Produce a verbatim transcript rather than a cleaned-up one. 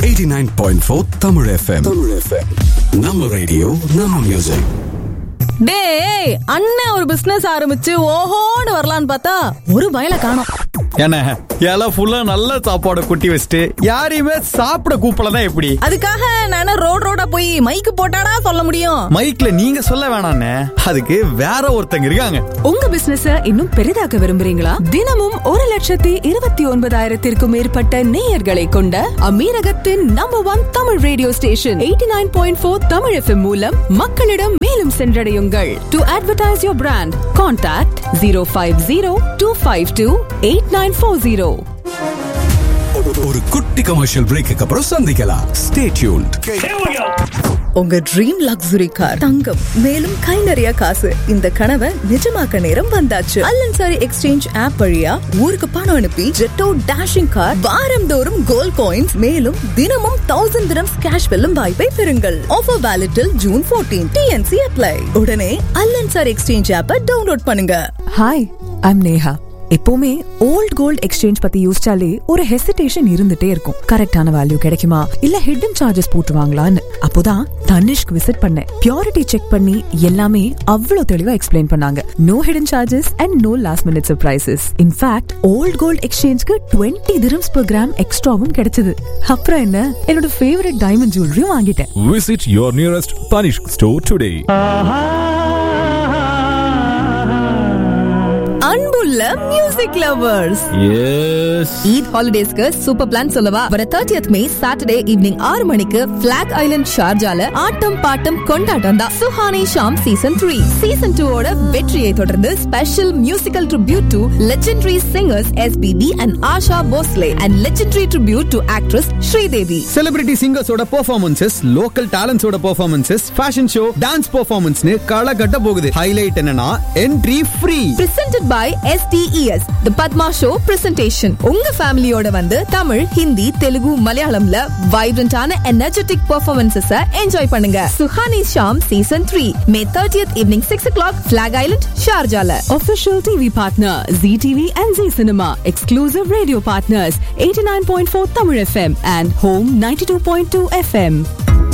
eighty-nine point four Tamil F M. Tamil F M. நம்ம radio நம்ம music. டேய், அண்ணன் ஒரு பிசினஸ் ஆரம்பிச்சு ஓஹோன்னு வரலான்னு பார்த்தா ஒரு பயல காணோம். என்ன எல்லாம் ஃபுல்லா நல்ல சாப்பாடு கொட்டி வச்சுட்டு யாரையுமே சாப்பிட கூப்பிடல எப்படி? அதுக்காக நானே ரோட் ரோடா போய் மைக்கு போட்டாடா சொல்ல முடியும்? மைக்ல நீங்க சொல்ல வேணாண்ணே, அதுக்கு வேற ஒருத்தங்க இருக்காங்க. உங்க பிசினஸ இன்னும் பெரிதாக்க விரும்புறீங்களா? தினமும் ஒரு லட்சத்தி இருபத்தி ஒன்பதாயிரத்திற்கும் மேற்பட்ட நேயர்களை கொண்ட அமீரகத்தின் number one Tamil radio station eighty nine point four Tamil FM மூலம் மக்களிடம் மேலும் சென்றடையுங்கள். To advertise your brand, contact zero five zero two five two eight nine four zero. ஒரு குட்டி கமர்ஷியல் பிரேக்கு அப்புறம் சந்திக்கலாம். Stay tuned. உங்க ட்ரீம் லக்ஸுரி கார், தங்கம், மேலும் கை நிறைய காசு, இந்த கனவை நிஜமாக்க நேரம் வந்தாச்சு. அல்லன்சாரி எக்ஸ்சேஞ்ச் ஆப் வழியா ஊருக்கு பணம் அனுப்பி ஜெட்டோ டேஷிங் கார், வாரந்தோறும் கோல்ட் காயின்ஸ், மேலும் தினமும் தௌசண்ட் திரம்ஸ் கேஷ் வெல்லும் வாய்ப்பை பெறுங்கள். ஆஃபர் வேலிட்டில் ஜூன் பதினான்கு. T N C apply. உடனே அல்லன்சாரி எக்ஸ்சேஞ்ச் ஆப்பை டவுன்லோட் பண்ணுங்க. Hi, I'm Neha. எப்பவுமே ஓல்ட் கோல்ட் எக்ஸ்சேஞ்ச் பத்தி யோசிச்சாலே ஒரு ஹெசிடேஷன் இருந்துட்டே இருக்கும். கரெக்டான வேல்யூ கிடைக்குமா, இல்ல ஹிடன் சார்ஜஸ் போட்டுருவாங்களான்னு. அப்போதான் தனிஷ்க் விசிட் பண்ணேன். பியூரிட்டி செக் பண்ணி எல்லாமே அவ்வளவு தெளிவா எக்ஸ்பிளைன் பண்ணாங்க. No hidden charges and no last minute surprises. In fact volt gold எக்ஸ்சேஞ்ச்க்கு twenty dirhams per gram எக்ஸ்ட்ராவும் கிடைச்சது. அப்புறம் என்ன, என்னோட ஃபேவரட் டைமண்ட் ஜுவல்லரியும் வாங்கிட்டேன். Visit your nearest Tanishq store today. அன்புள்ள music lovers, S, Eid ஹாலிடேஸ்க்கு super plan சொல்லவா? வர முப்பதாம் மே சாட்டர்டே ஈவினிங் ஆறு மணிக்கு பிளாக் ஐலண்ட் ஷார்ஜால ஆட்டம் பாட்டம் கொண்டாட்டம் தான். Suhani Sham season three season two ஓட வெற்றியை தொடர்ந்து special musical tribute to legendary singers S B B and Asha Bhosale and legendary tribute to actress Sridevi. Celebrity சிங்கர்ஸோட performances, local டேலண்ட்ஸோட performances, fashion show, dance பெர்ஃபார்மன்ஸ்னு களை கட்ட போகுது. ஹைலைட் என்னன்னா entry free. Presented by S T E S, The Padma Show presentation. உங்க ஃபேமிலியோட வந்து Tamil, Hindi, Telugu, மலையாளம்ல வைப்ரண்டான energetic performances enjoy பண்ணுங்க. Suhani Sham season three May thirtieth evening six o'clock, Flag Island, ஷார்ஜால. Official T V partner Z T V and Z Cinema. Exclusive radio partners eighty-nine point four Tamil F M and Home ninety-two point two F M.